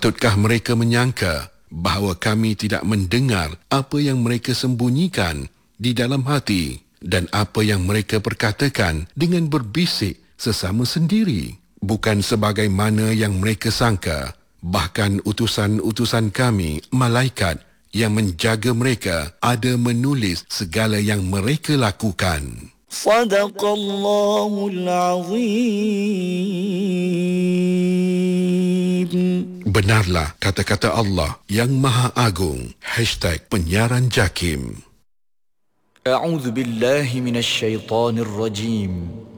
Patutkah mereka menyangka bahawa kami tidak mendengar apa yang mereka sembunyikan di dalam hati dan apa yang mereka perkatakan dengan berbisik sesama sendiri? Bukan sebagaimana yang mereka sangka, bahkan utusan-utusan kami, malaikat yang menjaga mereka, ada menulis segala yang mereka lakukan. Sadaqallahul Azim. Benarlah kata-kata Allah yang Maha Agung. #penyiaran JAKIM. A'udzu billahi minasy syaithanir rajim.